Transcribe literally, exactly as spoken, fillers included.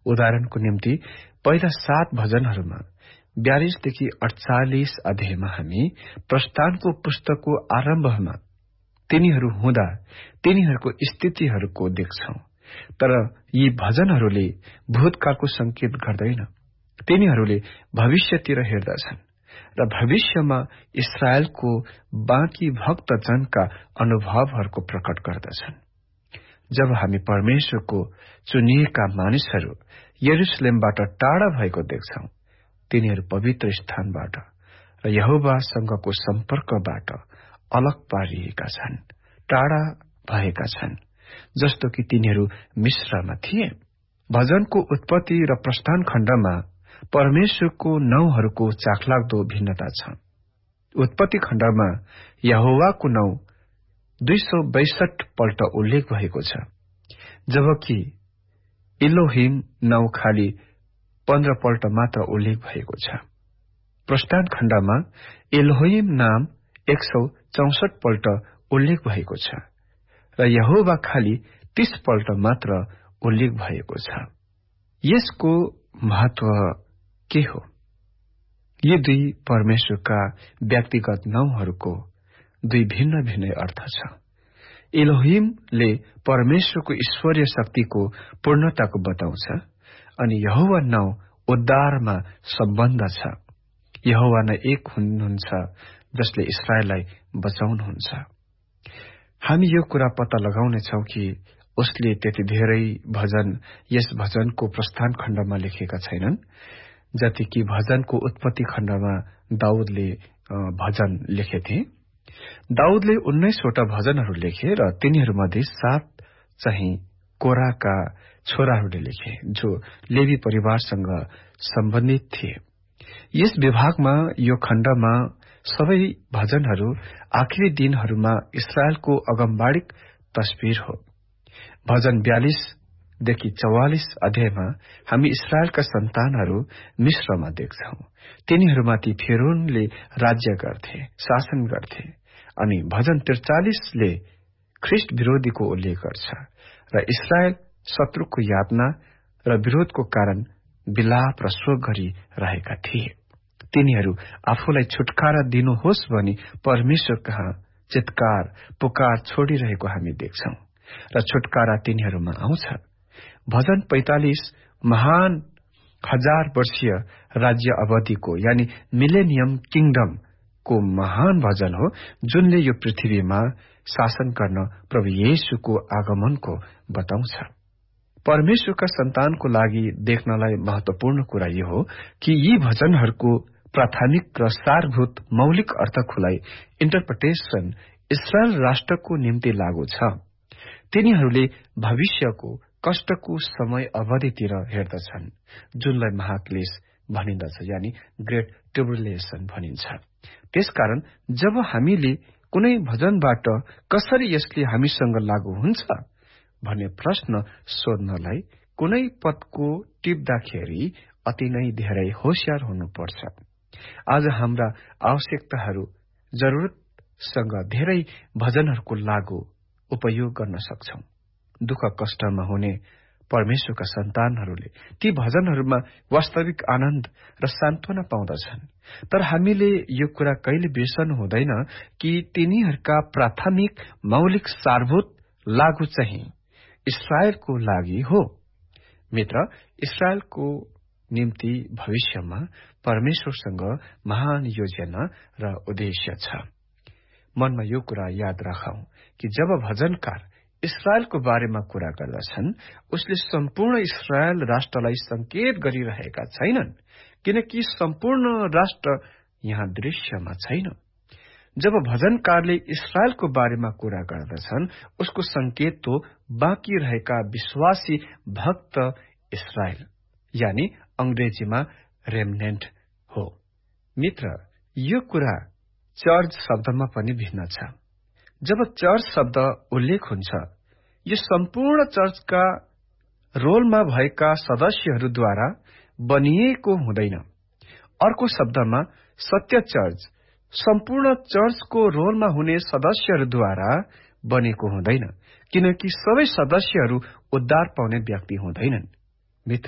उदाहरणको निम्ति पहिला सात भजनहरूमा बयालीसदेखि अडचालिस अध्यायमा हामी प्रस्थानको पुस्तकको आरम्भमा तिनीहरू हुँदा तिनीहरूको स्थितिहरूको देख्छौं। तर यी भजनहरूले भूतकालको संकेत गर्दैन। तिनीहरूले भविष्यतिर हेर्दछन् र भविष्यमा इस्राएलको बाँकी भक्तजनका अनुभवहरूको प्रकट गर्दछन्। जब हामी परमेश्वरको चुनिएका मानिसहरू यरुशलेमबाट टाढा भएको देख्छौं, तिनीहरू पवित्र स्थानबाट र यहोवासँगको सम्पर्कबाट अलग पारिएका छन्, टाढा भएका छन्, जस्तो कि तिनीहरू मिश्रमा थिए। भजनको उत्पत्ति र प्रस्थान खण्डमा परमेश्वरको नाउँहरूको चाखलाग्दो भिन्नता छ। उत्पत्ति खण्डमा यहोवाको नाउँ दुई सौ बैसठ पल्ट उल्लेख भएको छ, जबकि इलोहिम नाउँ खाली पन्ध्र पल्ट मात्र उल्लेख भएको छ। प्रस्थान खण्डमा एलोहिम नाम एक सौ चौसठ पल्ट उल्लेख भएको छ र यहोवा खाली तीस पल्ट मात्र उल्लेख भएको छ। यसको महत्व के हो? यी दुई परमेश्वरका व्यक्तिगत नाउँहरूको दुई भिन्न भिन्न अर्थ छ। एलोहिमले परमेश्वरको ईश्वरीय शक्तिको पूर्णताको बताउँछ अनि यहोवा नाउँ उद्धारमा सम्बन्ध छ। यहोवा नै एक हुनुहुन्छ जसले इस्राएललाई बचाउनुहुन्छ। हामी यो कुरा पत्ता लगाउनेछौं कि उसले त्यति धेरै भजन यस भजनको प्रस्थान खण्डमा लेखेका छैनन् जति कि भजनको उत्पत्ति खण्डमा दाऊदले भजन लेखेथे। दाऊदले उन्नाइसवटा भजनहरू लेखे र तिनीहरूमध्ये सात चाहिँ कोराका छोराहरूले लेखे, जो लेवी परिवारसँग सम्बन्धित थिए। यस विभागमा यो खण्डमा सबै भजनहरू आखिरी दिनहरूमा इस्राएलको अगमबाणिक तस्बिर हो। भजन बयालीसदेखि चौवालिस अध्यायमा हामी इस्राएलका सन्तानहरू मिश्रमा देख्छौं। तिनीहरूमाथि फिरौनले राज्य गर्थे, शासन गर्थे। अनि भजन त्रिचालिसले ख्रिस्ट विरोधीको उल्लेख गर्छ र इस्राएल शत्रुको यातना र विरोधको कारण विलाप र शोक गरी रहेका थिए। तिनीहरू आफूलाई छुटकारा दिनुहोस् भनी परमेश्वर कहाँ चित्कार पुकार छोडिरहेको हामी देख्छौं र छुटकारा तिनीहरूमा आउँछ। भजन पैंतालिस महान हजार वर्षीय राज्य अवधिको यानी मिलेनियम किङडम को महान भजन हो, जुनले यो पृथ्वीमा शासन गर्न प्रभु येशूको आगमनको बताउँछ। परमेश्वरका सन्तानको लागि देख्नलाई महत्वपूर्ण कुरा यो हो कि यी भजनहरूको प्राथमिक र सारभूत मौलिक अर्थकोलाई इन्टरप्रिटेशन इस्राएल राष्ट्रको निम्ति लागू छ। तिनीहरूले भविष्यको कष्टको समय अवधितिर हेर्दछन्, जुनलाई महाक्लेश भनिन्दछ, यानी ग्रेट ट्रिब्युलेसन भनिन्छ। त्यसकारण जब हामीले कुनै भजनबाट कसरी यसले हामीसँग लागू हुन्छ भन्ने प्रश्न सोध्नलाई कुनै पदको टिप्दाखेरि अति नै धेरै होशियार हुनुपर्छ। आज हाम्रा आवश्यकताहरू जरुरतसँग धेरै भजनहरूको लागू उपयोग गर्न सक्छौं। दुःख कष्टमा हुने परमेश्वरका सन्तानहरूले ती भजनहरूमा वास्तविक आनन्द र सान्त्वना पाउँदछन्। तर हामीले यो कुरा कहिले बिर्सनु हुँदैन कि तिनीहरूका प्राथमिक मौलिक सारभूत लागू चाहिँ इस्राएलको लागि हो। मित्र, इस्राएलको निम्ति भविष्यमा परमेश्वरसँग महान योजना र उद्देश्य छ। मनमा यो कुरा याद राखौं कि जब भजनकार इस्राएलको बारेमा कुरा गर्दछन्, उसले सम्पूर्ण इस्राएल राष्ट्रलाई संकेत गरिरहेका छैनन्, किनकि सम्पूर्ण राष्ट्र यहाँ दृश्यमा छैन। जब भजनकारले इस्राएलको बारेमा कुरा गर्दछन्, उसको संकेत तो बाँकी रहेका विश्वासी भक्त इस्राएल, यानी अंग्रेजीमा रेमनेन्ट हो। मित्र, यो कुरा चर्च शब्दमा पनि भिन्न छ। जब चर्च शब्द उल्लेख हुन्छ, यो सम्पूर्ण चर्चका रोलमा भएका सदस्यहरूद्वारा बनिएको हुँदैन। अर्को शब्दमा सत्य चर्च सम्पूर्ण चर्चको रोलमा हुने सदस्यहरूद्वारा बनेको हुँदैन, किनकि सबै सदस्यहरू उद्धार पाउने व्यक्ति हुँदैनन्।